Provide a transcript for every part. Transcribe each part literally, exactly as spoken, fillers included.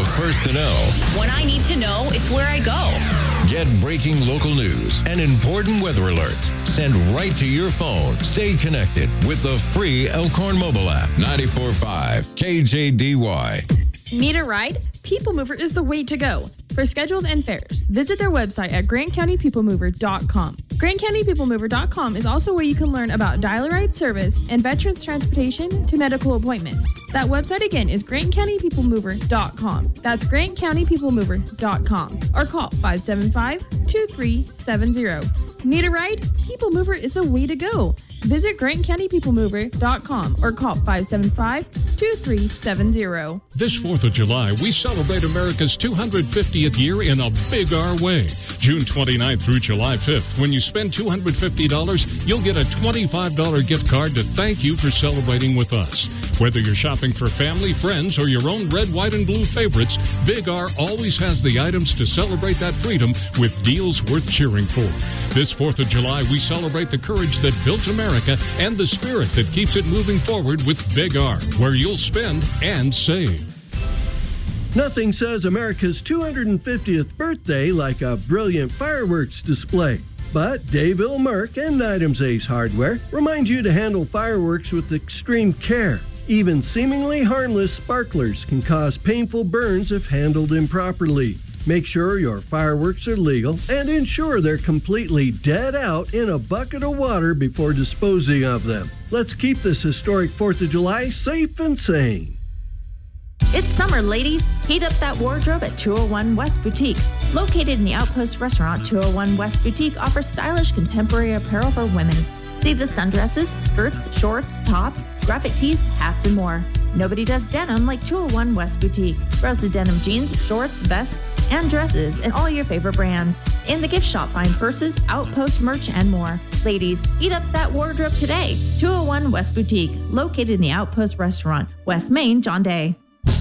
the first to know. When I need to know, it's where I go. Get breaking local news and important weather alerts sent right to your phone. Stay connected with the free Elkhorn mobile app. ninety-four point five K J D Y. Need a ride? People Mover is the way to go. For schedules and fares, visit their website at grant county people mover dot com. grant county people mover dot com is also where you can learn about dial-a-ride service and veterans transportation to medical appointments. That website again is grant county people mover dot com. That's grant county people mover dot com. Or call five seven five, two three seven zero. Need a ride? People Mover is the way to go. Visit grant county people mover dot com or call five seven five, two three seven zero. This fourth of July, we celebrate America's two hundred fiftieth year in a big R way. June twenty-ninth through July fifth, when you spend two hundred fifty dollars, you'll get a twenty-five dollars gift card to thank you for celebrating with us. Whether you're shopping for family, friends, or your own red, white, and blue favorites, Big R always has the items to celebrate that freedom with deals worth cheering for. This fourth of July, we celebrate the courage that built America and the spirit that keeps it moving forward with Big R, where you'll spend and save. Nothing says America's two hundred fiftieth birthday like a brilliant fireworks display. But Dave Ilmerk and Items Ace Hardware remind you to handle fireworks with extreme care. Even seemingly harmless sparklers can cause painful burns if handled improperly. Make sure your fireworks are legal and ensure they're completely dead out in a bucket of water before disposing of them. Let's keep this historic fourth of July safe and sane. It's summer, ladies. Heat up that wardrobe at two oh one West Boutique. Located in the Outpost Restaurant, two oh one West Boutique offers stylish contemporary apparel for women. See the sundresses, skirts, shorts, tops, graphic tees, hats, and more. Nobody does denim like two oh one West Boutique. Browse the denim jeans, shorts, vests, and dresses in all your favorite brands. In the gift shop, find purses, Outpost merch, and more. Ladies, eat up that wardrobe today. two oh one West Boutique, located in the Outpost Restaurant, West Main, John Day.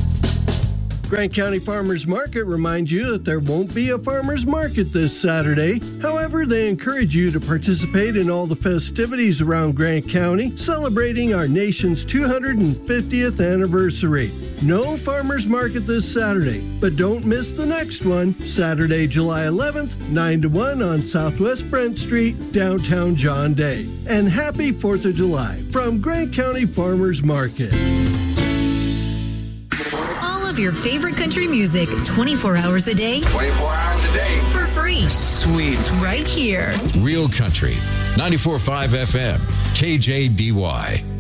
Grant County Farmers Market reminds you that there won't be a farmers market this Saturday. However, they encourage you to participate in all the festivities around Grant County, celebrating our nation's two hundred fiftieth anniversary. No farmers market this Saturday, but don't miss the next one, Saturday, July eleventh, nine to one on Southwest Brent Street, downtown John Day. And happy fourth of July from Grant County Farmers Market. Your favorite country music twenty-four hours a day. twenty-four hours a day. For free. Sweet. Right here. Real Country, ninety-four point five F M, K J D Y.